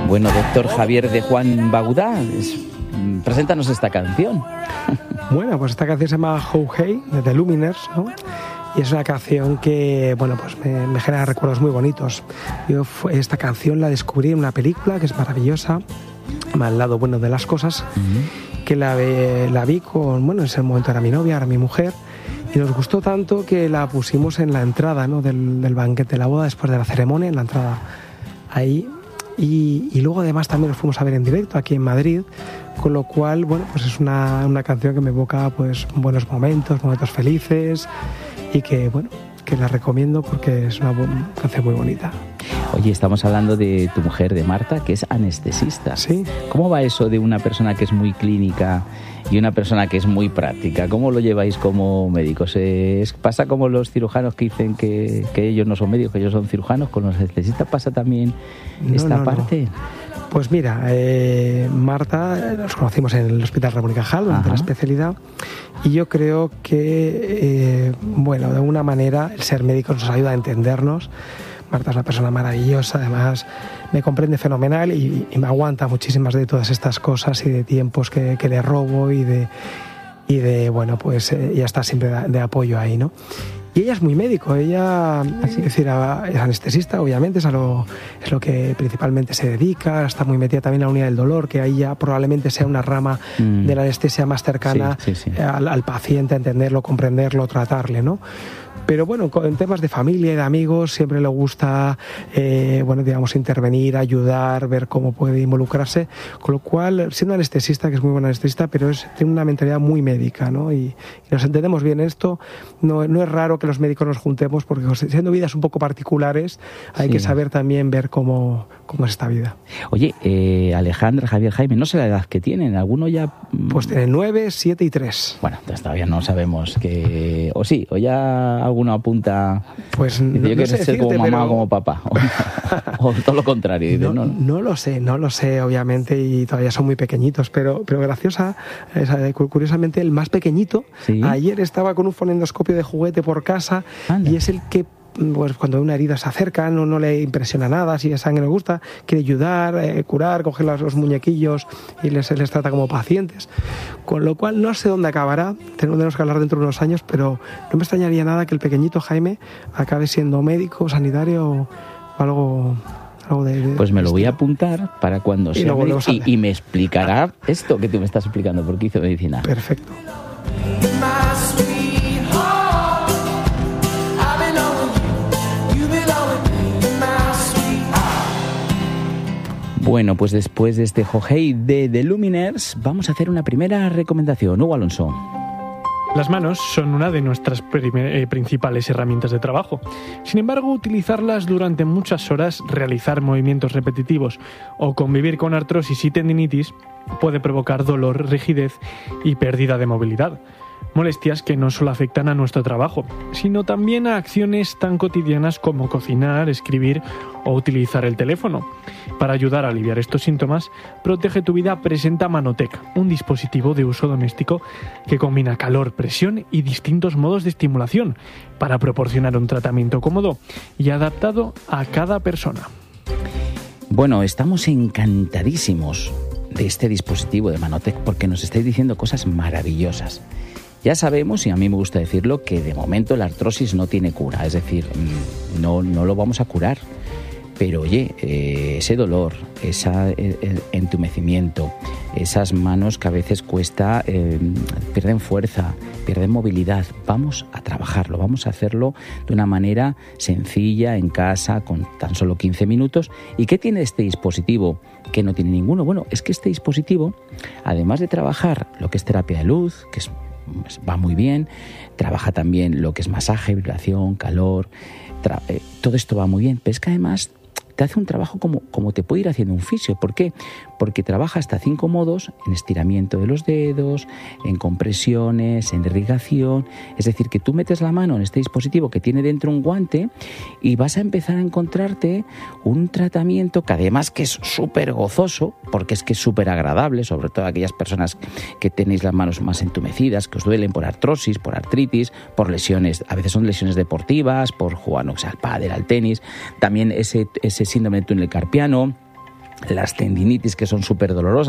Bueno, doctor Javier de Juan Bagudá, preséntanos esta canción. Bueno, pues esta canción se llama How Hey, de The Lumineers, ¿no? Y es una canción que, bueno, pues me genera recuerdos muy bonitos. Yo esta canción la descubrí en una película que es maravillosa, Al lado bueno de las cosas, que la vi con, bueno, en ese momento era mi novia, era mi mujer, y nos gustó tanto que la pusimos en la entrada, ¿no?, del banquete de la boda, después de la ceremonia, en la entrada ahí. Y luego además también nos fuimos a ver en directo aquí en Madrid, con lo cual, bueno, pues es una canción que me evoca pues buenos momentos felices, y que, bueno, que la recomiendo porque es una canción muy bonita. Oye, estamos hablando de tu mujer, de Marta, que es anestesista. Sí. ¿Cómo va eso de una persona que es muy clínica y una persona que es muy práctica? ¿Cómo lo lleváis como médicos? ¿Pasa como los cirujanos que dicen que ellos no son médicos, que ellos son cirujanos? ¿Con los anestesistas pasa también esta parte? No. Pues mira, Marta, nos conocimos en el Hospital Ramón y Cajal durante la especialidad, y yo creo que, bueno, de alguna manera el ser médicos nos ayuda a entendernos. Marta es una persona maravillosa, además me comprende fenomenal y me aguanta muchísimas de todas estas cosas y de tiempos que le robo y de bueno, pues ella está siempre de apoyo ahí, ¿no? Y ella es muy médico, ella es decir, es anestesista, obviamente, es lo que principalmente se dedica, está muy metida también en la unidad del dolor, que ahí ya probablemente sea una rama de la anestesia más cercana al paciente, a entenderlo, comprenderlo, tratarle, ¿no? Pero bueno, en temas de familia y de amigos siempre le gusta, bueno, digamos, intervenir, ayudar, ver cómo puede involucrarse, con lo cual, siendo anestesista, que es muy buena anestesista, pero tiene una mentalidad muy médica, ¿no? Y nos entendemos bien esto. No es raro que los médicos nos juntemos, porque siendo vidas un poco particulares, hay que saber también ver cómo es esta vida. Oye, Alejandra, Javier, Jaime, no sé la edad que tienen, ¿alguno ya? Pues tienen 9, 7 y 3. Bueno, entonces todavía no sabemos que... O sí, o ya alguno apunta... Pues dice, yo quiero ser como mamá o como papá. O todo lo contrario. Dice, no lo sé, obviamente, y todavía son muy pequeñitos, pero curiosamente el más pequeñito, ayer estaba con un fonendoscopio de juguete por casa. Anda. Y es el que, pues, cuando una herida se acerca, no le impresiona nada, si la sangre le gusta, quiere ayudar, curar, coger los muñequillos y les trata como pacientes. Con lo cual no sé dónde acabará, tenemos que hablar dentro de unos años, pero no me extrañaría nada que el pequeñito Jaime acabe siendo médico, sanitario o algo de pues me lo voy a apuntar para cuando sea médico y me explicará esto que tú me estás explicando, porque hizo medicina. Perfecto. Bueno, pues después de este Hohei de The Lumineers, vamos a hacer una primera recomendación. Hugo Alonso. Las manos son una de nuestras principales herramientas de trabajo. Sin embargo, utilizarlas durante muchas horas, realizar movimientos repetitivos o convivir con artrosis y tendinitis puede provocar dolor, rigidez y pérdida de movilidad. Molestias que no solo afectan a nuestro trabajo, sino también a acciones tan cotidianas como cocinar, escribir o utilizar el teléfono. Para ayudar a aliviar estos síntomas, Protege tu Vida presenta Manotec, un dispositivo de uso doméstico que combina calor, presión y distintos modos de estimulación para proporcionar un tratamiento cómodo y adaptado a cada persona. Bueno, estamos encantadísimos de este dispositivo de Manotec porque nos estáis diciendo cosas maravillosas. Ya sabemos, y a mí me gusta decirlo, que de momento la artrosis no tiene cura, es decir, no lo vamos a curar. Pero oye, ese dolor, ese entumecimiento, esas manos que a veces cuesta, pierden fuerza, pierden movilidad, vamos a trabajarlo, vamos a hacerlo de una manera sencilla, en casa, con tan solo 15 minutos. ¿Y qué tiene este dispositivo que no tiene ninguno? Bueno, es que este dispositivo, además de trabajar lo que es terapia de luz, que va muy bien, trabaja también lo que es masaje, vibración, calor, todo esto va muy bien, pero es que además te hace un trabajo como te puede ir haciendo un fisio. ¿Por qué? Porque trabaja hasta 5 modos: en estiramiento de los dedos, en compresiones, en irrigación. Es decir, que tú metes la mano en este dispositivo que tiene dentro un guante y vas a empezar a encontrarte un tratamiento que además que es súper gozoso, porque es que es súper agradable, sobre todo aquellas personas que tenéis las manos más entumecidas, que os duelen por artrosis, por artritis, por lesiones, a veces son lesiones deportivas, por jugar, no sé, al pádel, al tenis, también ese síndrome del túnel carpiano, las tendinitis, que son súper dolorosas,